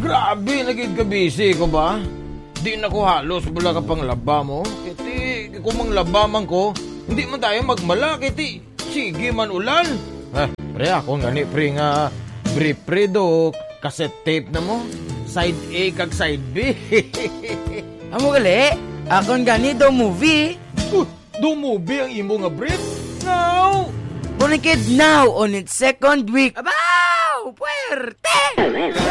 Grabe, nagigabisi ko ba? Di na ko halos bula ka pang laba mo. Kiti, kung mang labaman ko, hindi man tayo magmala, kiti. Sige man ulan. Pre, ako nga ni pre nga pre do, cassette tape na mo. Side A kag side B. Amo gali, akon gani do movie. Do movie ang imo nga brief? No! Bunikid now on its second week. Abaw! Puerte!